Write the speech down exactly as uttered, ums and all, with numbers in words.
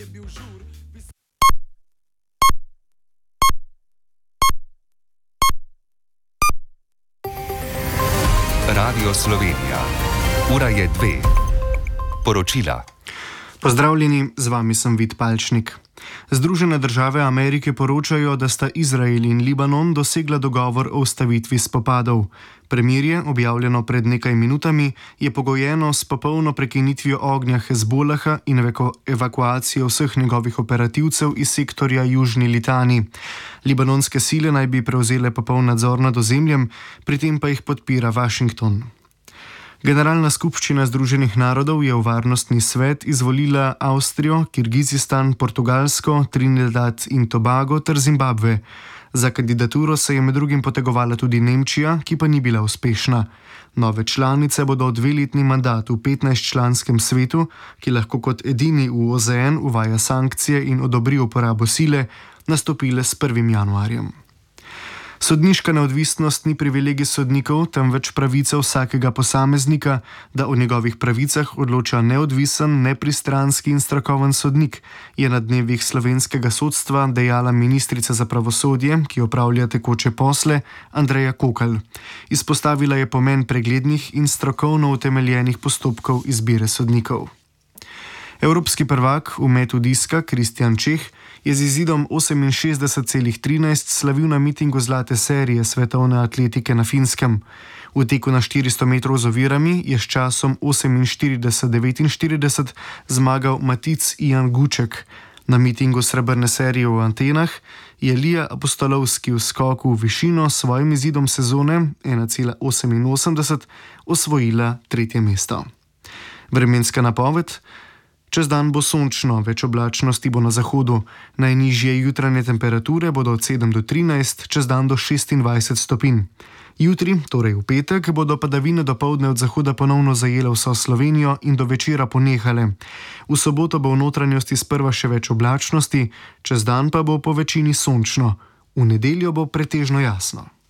Radio Slovenija. Ura je dve. Poročila. Pozdravljeni, z vami sem Vid Palčnik. Združene države Amerike poročajo, da sta Izrael in Libanon dosegla dogovor o ustavitvi spopadov. Premirje, objavljeno pred nekaj minutami, je pogojeno s popolno prekinitvijo ognja Hezbolaha in evaku- evakuacijo vseh njegovih operativcev iz sektorja Južni Litani. Libanonske sile naj bi prevzele popoln nadzor nad ozemljem, pri tem pa jih podpira Washington. Generalna skupščina Združenih narodov je v varnostni svet izvolila Avstrijo, Kirgizistan, Portugalsko, Trinidad in Tobago ter Zimbabve. Za kandidaturo se je med drugim potegovala tudi Nemčija, ki pa ni bila uspešna. Nove članice bodo dveletni mandat v petnajstčlanskem svetu, ki lahko kot edini v O Z N uvaja sankcije in odobri uporabo sile, nastopile s prvim januarjem. Sodniška neodvisnost ni privilegij sodnikov, temveč pravica vsakega posameznika, da o njegovih pravicah odloča neodvisen, nepristranski in strokoven sodnik, je na dnevih slovenskega sodstva dejala ministrica za pravosodje, ki opravlja tekoče posle, Andreja Kokalj. Izpostavila je pomen preglednih in strokovno utemeljenih postopkov izbire sodnikov. Evropski prvak v metu diska Kristjan Čeh je z izidom oseminšestdeset celih trinajst slavil na mitingu zlate serije svetovne atletike na Finskem. V teku na štiristo metrov z ovirami je s časom oseminštirideset devetinštirideset zmagal Matic Ian Guček. Na mitingu srebrne serije v Atenah je Lija Apostolovski v skoku v višino s svojim izidom sezone ena cela oseminosemdeset osvojila tretje mesto. Vremenska napoved. Čez dan bo sončno, več oblačnosti bo na zahodu. Najnižje jutranje temperature bodo od sedem do trinajst, čez dan do šestindvajset stopinj. Jutri, torej v petek, bodo padavine dopoldne od zahoda ponovno zajele vso Slovenijo in do večera ponehale. V soboto bo v notranjosti sprva še več oblačnosti, čez dan pa bo po večini sončno. V nedeljo bo pretežno jasno.